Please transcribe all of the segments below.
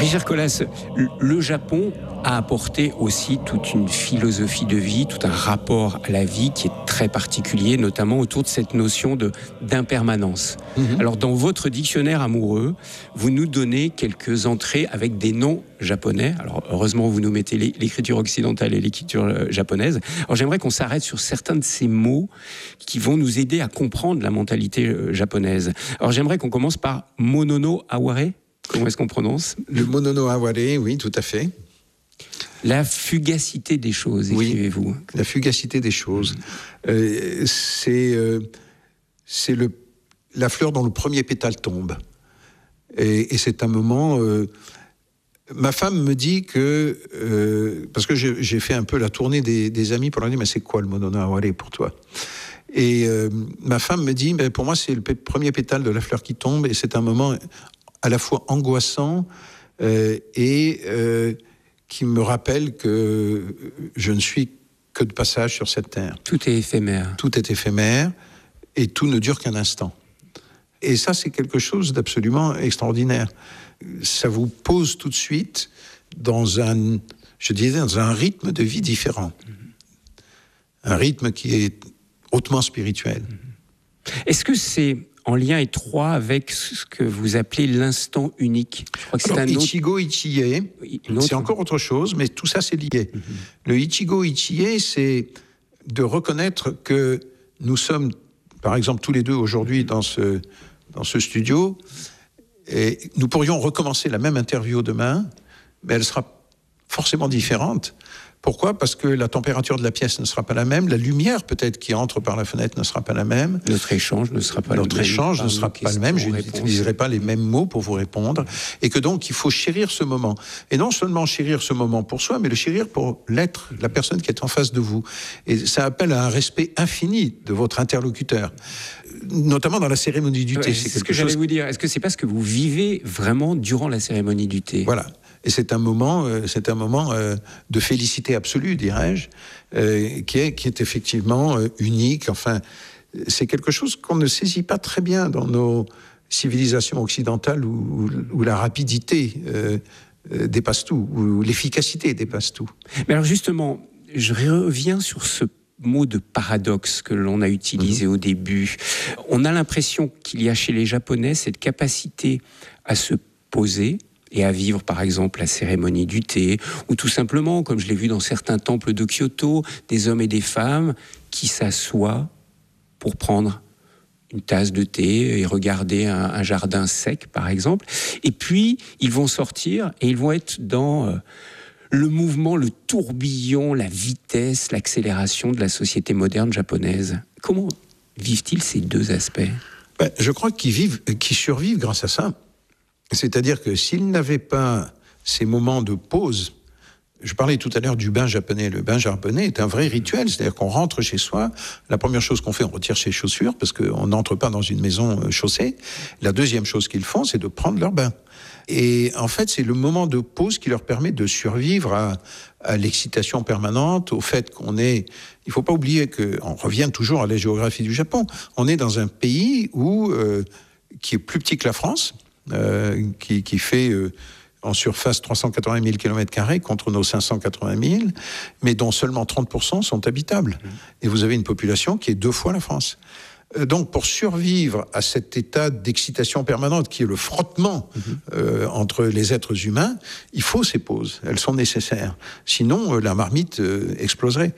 Richard Colas, le Japon a apporté aussi toute une philosophie de vie, tout un rapport à la vie qui est très particulier, notamment autour de cette notion d'impermanence. Alors, dans votre dictionnaire amoureux, vous nous donnez quelques entrées avec des noms japonais. Alors, heureusement, vous nous mettez l'écriture occidentale et l'écriture japonaise. Alors, j'aimerais qu'on s'arrête sur certains de ces mots qui vont nous aider à comprendre la mentalité japonaise. Alors, j'aimerais qu'on commence par Monono Aware. Comment est-ce qu'on prononce ? Le Monono Aware, oui, tout à fait. La fugacité des choses, écrivez-vous. Oui, la fugacité des choses. C'est la fleur dont le premier pétale tombe. Et c'est un moment... ma femme me dit que... parce que j'ai fait un peu la tournée des amis pour leur dire « Mais c'est quoi le Monono Aware pour toi ?» Et ma femme me dit « Pour moi, c'est le premier pétale de la fleur qui tombe et c'est un moment à la fois angoissant et... qui me rappelle que je ne suis que de passage sur cette terre. Tout est éphémère. Tout est éphémère et tout ne dure qu'un instant. Et ça, c'est quelque chose d'absolument extraordinaire. Ça vous pose tout de suite dans un rythme de vie différent. Un rythme qui est hautement spirituel. Est-ce que c'est en lien étroit avec ce que vous appelez l'instant unique? Je crois que c'est un autre... Ichigo Ichie, c'est encore autre chose, mais tout ça c'est lié. Le Ichigo Ichie, c'est de reconnaître que nous sommes, par exemple, tous les deux aujourd'hui dans ce studio, et nous pourrions recommencer la même interview demain, mais elle sera forcément différente. Pourquoi ? Parce que la température de la pièce ne sera pas la même, la lumière peut-être qui entre par la fenêtre ne sera pas la même. Notre échange ne sera pas le même. Notre échange ne sera pas le même, je n'utiliserai pas les mêmes mots pour vous répondre. Et que donc, il faut chérir ce moment. Et non seulement chérir ce moment pour soi, mais le chérir pour l'être, la personne qui est en face de vous. Et ça appelle à un respect infini de votre interlocuteur. Notamment dans la cérémonie du thé. C'est ce que j'allais vous dire. Est-ce que c'est parce que vous vivez vraiment durant la cérémonie du thé ? Voilà. Et c'est un moment de félicité absolue, dirais-je, qui est effectivement unique. Enfin, c'est quelque chose qu'on ne saisit pas très bien dans nos civilisations occidentales où la rapidité dépasse tout, où l'efficacité dépasse tout. Mais alors justement, je reviens sur ce mot de paradoxe que l'on a utilisé au début. On a l'impression qu'il y a chez les Japonais cette capacité à se poser et à vivre, par exemple, la cérémonie du thé, ou tout simplement, comme je l'ai vu dans certains temples de Kyoto, des hommes et des femmes qui s'assoient pour prendre une tasse de thé et regarder un jardin sec, par exemple. Et puis, ils vont sortir et ils vont être dans le mouvement, le tourbillon, la vitesse, l'accélération de la société moderne japonaise. Comment vivent-ils ces deux aspects ? Je crois qu'ils survivent grâce à ça. C'est-à-dire que s'ils n'avaient pas ces moments de pause, je parlais tout à l'heure du bain japonais. Le bain japonais est un vrai rituel, c'est-à-dire qu'on rentre chez soi, la première chose qu'on fait, on retire ses chaussures, parce qu'on n'entre pas dans une maison chaussée. La deuxième chose qu'ils font, c'est de prendre leur bain. Et en fait, c'est le moment de pause qui leur permet de survivre à l'excitation permanente, au fait qu'on est... Il ne faut pas oublier qu'on revient toujours à la géographie du Japon. On est dans un pays qui est plus petit que la France, qui fait en surface 380 000 km² contre nos 580 000, mais dont seulement 30% sont habitables. Et vous avez une population qui est 2 fois la France. Donc, pour survivre à cet état d'excitation permanente qui est le frottement entre les êtres humains, il faut ces pauses. Elles sont nécessaires. Sinon, la marmite exploserait.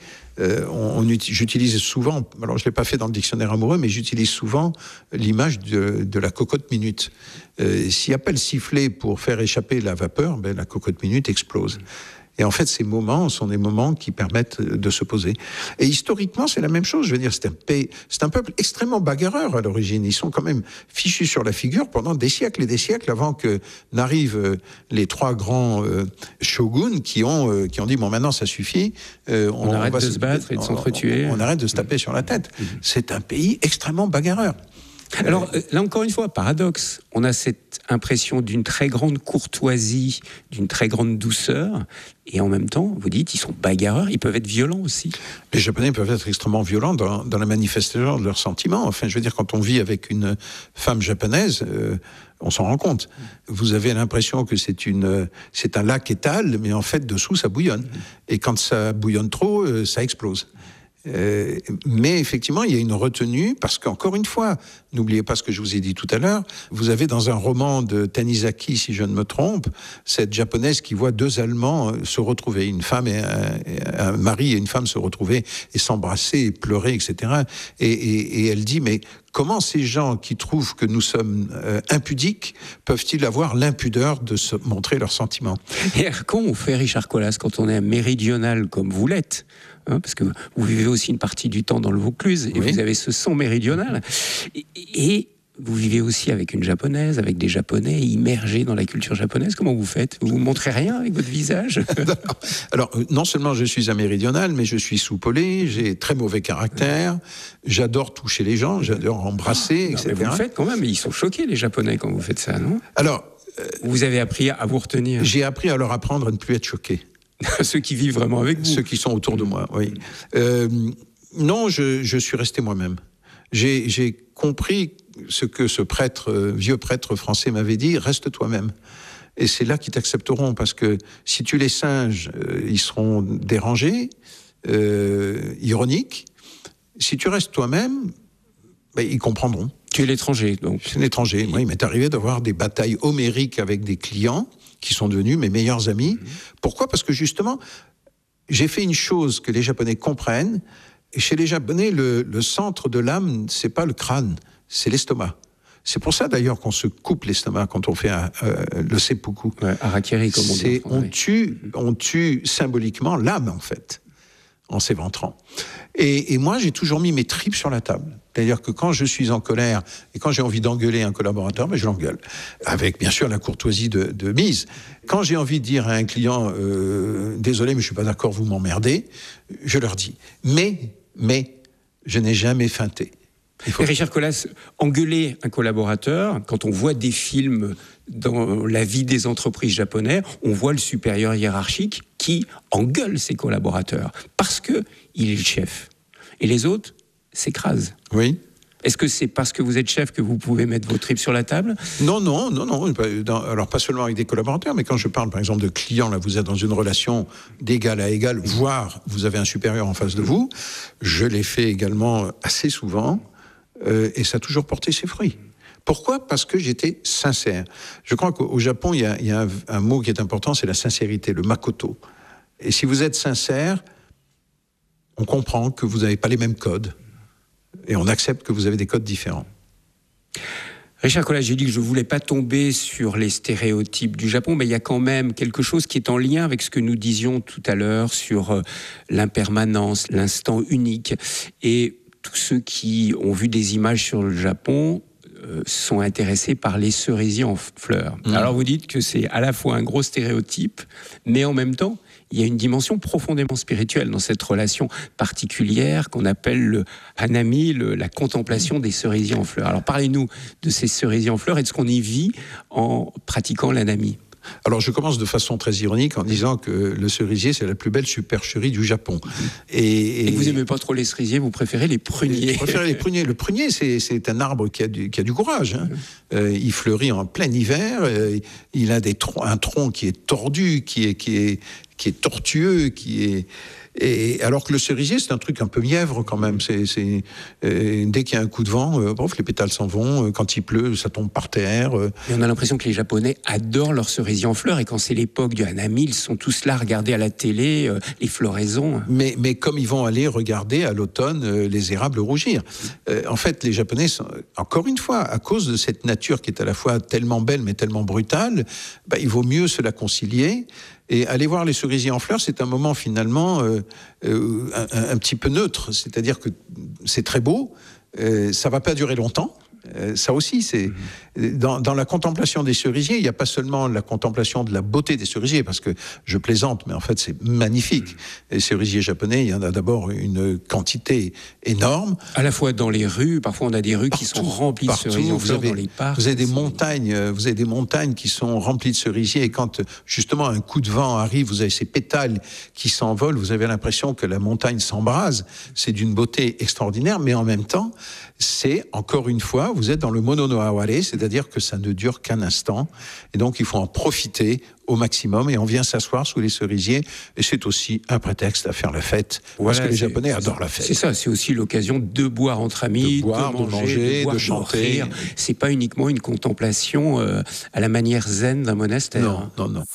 J'utilise souvent, alors je ne l'ai pas fait dans le dictionnaire amoureux, mais j'utilise souvent l'image de la cocotte minute. S'il n'y a pas le sifflet pour faire échapper la vapeur, la cocotte minute explose. Et en fait, ces moments sont des moments qui permettent de se poser. Et historiquement, c'est la même chose. Je veux dire, c'est un peuple extrêmement bagarreur à l'origine. Ils sont quand même fichus sur la figure pendant des siècles et des siècles avant que n'arrivent les 3 grands shoguns qui ont dit bon, maintenant ça suffit. On arrête de se battre et de s'entretuer. On arrête de se taper sur la tête. C'est un pays extrêmement bagarreur. Alors, là encore une fois, paradoxe. On a cette impression d'une très grande courtoisie, d'une très grande douceur, et en même temps, vous dites, ils sont bagarreurs, ils peuvent être violents aussi. Les Japonais peuvent être extrêmement violents dans la manifestation de leurs sentiments. Enfin, je veux dire, quand on vit avec une femme japonaise, On s'en rend compte. Vous avez l'impression que c'est un lac étal, mais en fait, dessous, ça bouillonne. Et quand ça bouillonne trop, ça explose. Mais effectivement, il y a une retenue, parce qu'encore une fois, n'oubliez pas ce que je vous ai dit tout à l'heure, vous avez dans un roman de Tanizaki, si je ne me trompe, cette japonaise qui voit deux Allemands se retrouver, une femme et un mari et une femme se retrouver et s'embrasser et pleurer, etc. Et elle dit, mais comment ces gens qui trouvent que nous sommes impudiques peuvent-ils avoir l'impudeur de se montrer leurs sentiments? Et comment on fait, Richard Colas, quand on est méridional comme vous l'êtes, parce que vous vivez aussi une partie du temps dans le Vaucluse, et vous avez ce son méridional, et vous vivez aussi avec une japonaise, avec des japonais immergés dans la culture japonaise. Comment vous faites? Vous ne montrez rien avec votre visage? Alors, non seulement je suis un méridional, mais je suis soupolé, j'ai très mauvais caractère, j'adore toucher les gens, j'adore embrasser, etc. Mais vous le faites quand même, ils sont choqués, les Japonais, quand vous faites ça, non? Alors, vous avez appris à vous retenir? J'ai appris à leur apprendre à ne plus être choqué. Ceux qui vivent vraiment avec vous. Ceux qui sont autour de moi, oui. Non, je suis resté moi-même. J'ai compris ce que ce vieux prêtre français m'avait dit, reste toi-même. Et c'est là qu'ils t'accepteront, parce que si tu les singes, ils seront dérangés, ironiques. Si tu restes toi-même, ils comprendront. Tu es l'étranger, donc. C'est l'étranger. Moi, il m'est arrivé d'avoir des batailles homériques avec des clients qui sont devenus mes meilleurs amis. Pourquoi? Parce que justement, j'ai fait une chose que les Japonais comprennent. Et chez les Japonais, le centre de l'âme, c'est pas le crâne, c'est l'estomac. C'est pour ça d'ailleurs qu'on se coupe l'estomac quand on fait le seppuku. Ouais, harakiri, comme on dit. On tue symboliquement l'âme, en fait, en s'éventrant. Et moi, j'ai toujours mis mes tripes sur la table. C'est-à-dire que quand je suis en colère et quand j'ai envie d'engueuler un collaborateur, je l'engueule. Avec, bien sûr, la courtoisie de mise. Quand j'ai envie de dire à un client « Désolé, mais je ne suis pas d'accord, vous m'emmerdez », je leur dis. Mais, je n'ai jamais feinté. Et Richard Colas, engueuler un collaborateur, quand on voit des films dans la vie des entreprises japonaises, on voit le supérieur hiérarchique qui engueule ses collaborateurs parce qu'il est le chef. Et les autres s'écrasent. Oui. Est-ce que c'est parce que vous êtes chef que vous pouvez mettre vos tripes sur la table? Non. Alors, pas seulement avec des collaborateurs, mais quand je parle, par exemple, de clients, là, vous êtes dans une relation d'égal à égal, voire vous avez un supérieur en face de vous. Je l'ai fait également assez souvent, et ça a toujours porté ses fruits. Pourquoi? Parce que j'étais sincère. Je crois qu'au Japon, il y a un mot qui est important, c'est la sincérité, le makoto. Et si vous êtes sincère, on comprend que vous n'avez pas les mêmes codes. Et on accepte que vous avez des codes différents. Richard Colas, j'ai dit que je ne voulais pas tomber sur les stéréotypes du Japon, mais il y a quand même quelque chose qui est en lien avec ce que nous disions tout à l'heure sur l'impermanence, l'instant unique. Et tous ceux qui ont vu des images sur le Japon sont intéressés par les cerisiers en fleurs. Alors vous dites que c'est à la fois un gros stéréotype, mais en même temps, il y a une dimension profondément spirituelle dans cette relation particulière qu'on appelle le hanami, la contemplation des cerisiers en fleurs. Alors parlez-nous de ces cerisiers en fleurs et de ce qu'on y vit en pratiquant l'hanami. Alors je commence de façon très ironique en disant que le cerisier, c'est la plus belle supercherie du Japon. Et vous n'aimez pas trop les cerisiers, vous préférez les pruniers. Je préfère les pruniers. Le prunier, c'est un arbre qui a du courage. Hein. Il fleurit en plein hiver, il a un tronc qui est tordu, qui est tortueux, et alors que le cerisier, c'est un truc un peu mièvre quand même. Dès qu'il y a un coup de vent, les pétales s'en vont. Quand il pleut, ça tombe par terre. Et on a l'impression que les Japonais adorent leurs cerisiers en fleurs. Et quand c'est l'époque du hanami, ils sont tous là à regarder à la télé les floraisons. Mais comme ils vont aller regarder à l'automne les érables rougir. En fait, les Japonais, encore une fois, à cause de cette nature qui est à la fois tellement belle mais tellement brutale, il vaut mieux se la concilier. Et aller voir les cerisiers en fleurs, c'est un moment finalement un petit peu neutre. C'est-à-dire que c'est très beau, ça va pas durer longtemps. Ça aussi, c'est dans la contemplation des cerisiers, il n'y a pas seulement la contemplation de la beauté des cerisiers, parce que je plaisante, mais en fait c'est magnifique. Les cerisiers japonais, il y en a d'abord une quantité énorme. À la fois dans les rues, parfois on a des rues qui sont remplies de cerisiers en fleurs dans les parcs. Vous avez des montagnes qui sont remplies de cerisiers, et quand justement un coup de vent arrive, vous avez ces pétales qui s'envolent, vous avez l'impression que la montagne s'embrase. C'est d'une beauté extraordinaire, mais en même temps, c'est encore une fois, vous êtes dans le mono no aware, c'est-à-dire que ça ne dure qu'un instant. Et donc, il faut en profiter au maximum. Et on vient s'asseoir sous les cerisiers. Et c'est aussi un prétexte à faire la fête. Parce que les Japonais adorent la fête. C'est ça, c'est aussi l'occasion de boire entre amis, de manger, de chanter. C'est pas uniquement une contemplation à la manière zen d'un monastère. Non.